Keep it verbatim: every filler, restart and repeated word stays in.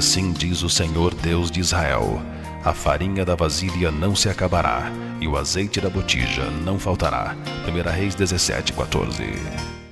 assim diz o Senhor Deus de Israel: a farinha da vasilha não se acabará, e o azeite da botija não faltará. primeira Reis dezessete, quatorze.